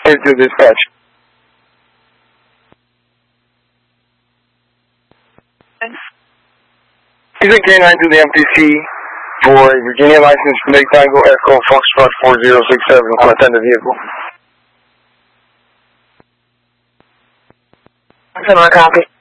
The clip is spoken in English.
into dispatch. He's a K9 to the MTC for a Virginia license, Lake Tango Echo Foxtrot 4067 on attended vehicle. Similar copy.